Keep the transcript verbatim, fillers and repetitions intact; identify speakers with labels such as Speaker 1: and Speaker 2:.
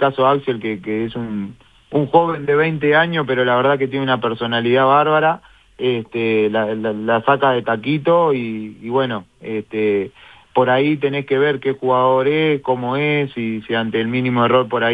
Speaker 1: caso Axel, que, que es un, un joven de veinte años, pero la verdad que tiene una personalidad bárbara, este, la, la, la saca de taquito y, y bueno, este, por ahí tenés que ver qué jugador es, cómo es, y si ante el mínimo error por ahí